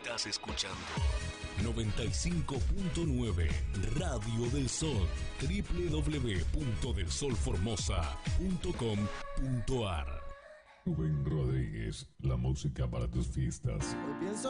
Estás escuchando 95.9 Radio del Sol, www.delsolformosa.com.ar. Rubén Rodríguez, la música para tus fiestas. Hoy pienso